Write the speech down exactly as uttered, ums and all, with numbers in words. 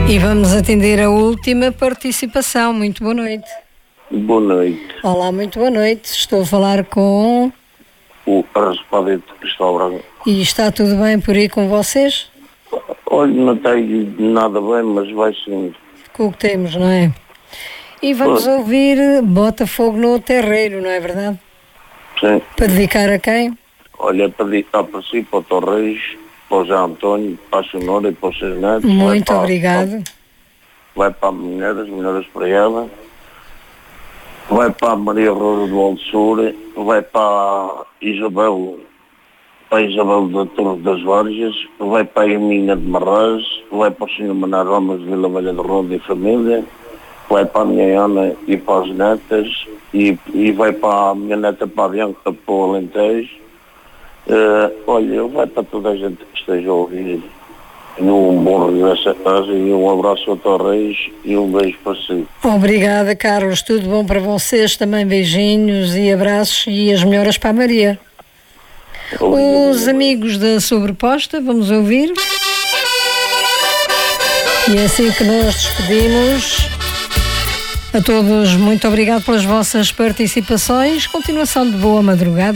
E vamos atender a última participação. Muito boa noite. Boa noite. Olá, muito boa noite. Estou a falar com... O respondente Cristóvão. E está tudo bem por aí com vocês? Olha, não tenho nada bem, mas vai sim. Com o que temos, não é? E vamos Pois. ouvir Botafogo no Terreiro, não é verdade? Sim. Para dedicar a quem? Olha, para dedicar para si, para o Torres, para o Zé António, para a Senhora e para os seus netos. Muito vai para, obrigado. Vai para a mulher, as mulheres para ela. Vai para a Maria Rosa do Alçura. Vai para a Isabel, para a Isabel da Torre das Vargas. Vai para a Emina de Marraz. Vai para o senhor Maná Ramos de Vila Velha de Ronda e família. Vai para a minha Ana e para as netas. E, e vai para a minha neta, para a Bianca, para o Alentejo. Uh, olha, vai para toda a gente que esteja a ouvir. Um bom regresso a casa e um abraço ao Torres e um beijo para si. Obrigada, Carlos. Tudo bom para vocês. Também beijinhos e abraços e as melhoras para a Maria. Obrigado. Os amigos da Sobreposta, vamos ouvir. E é assim que nós despedimos. A todos, muito obrigado pelas vossas participações. Continuação de boa madrugada.